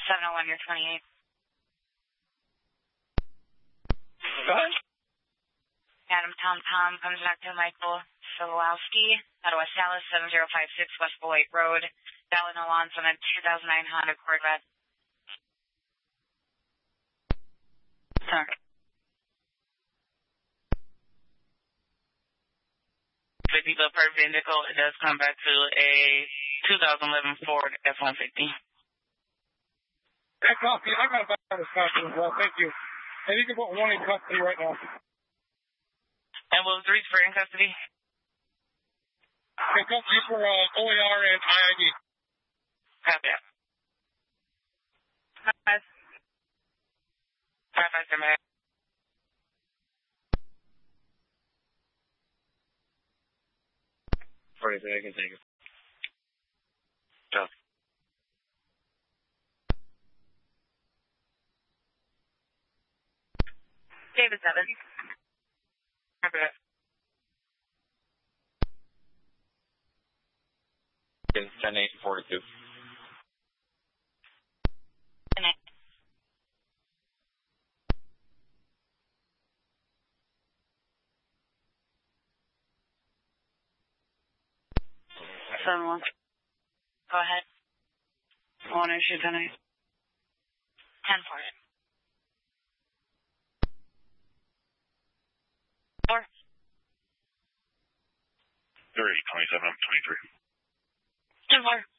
701, you're 28. Go ahead. Adam Tom comes back to Michael Solowski out of West Dallas, 7056 West Beloit Road. Dallin Alonso on a 2009 Honda Corvette. Sorry. 50 the perpendicular, it does come back to a 2011 Ford F-150. Hey, copy. I got a back on this copy as well. Thank you. And you can put one in custody right now. And what was the reason for in custody? Okay, custody for OAR and IID. Copy that. 557. 40 seconds, take it. Go. David 7. Copy that. 10-8-42. Seven one. Go ahead. 1 issue 10-8. 10 for it. 4. 30, 27, 23. 10 4.